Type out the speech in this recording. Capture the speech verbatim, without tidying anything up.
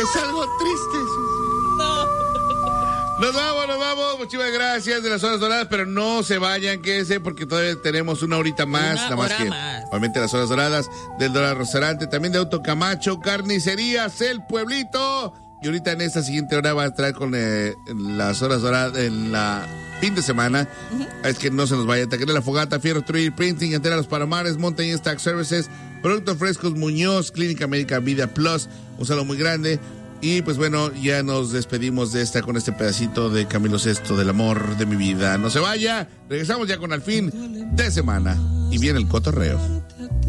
Es algo triste. No. Nos vamos, nos vamos. Muchísimas gracias de las horas doradas, pero no se vayan, quédense, porque todavía tenemos una horita más. Una nada más hora que, más. obviamente, las horas doradas del Dólar Restaurante, también de Auto Camacho, Carnicerías, El Pueblito. Y ahorita en esta siguiente hora va a estar con eh, las horas doradas en la fin de semana. Uh-huh. Es que no se nos vaya. Taquería La Fogata, Fierro tres D Printing, Antena Los Palamares, Montañez Tax Services, Productos Frescos Muñoz, Clínica Médica Vida Plus, un salón muy grande. Y pues bueno, ya nos despedimos de esta con este pedacito de Camilo Sesto, del amor de mi vida. No se vaya, regresamos ya con Al Fin de Semana y viene el cotorreo.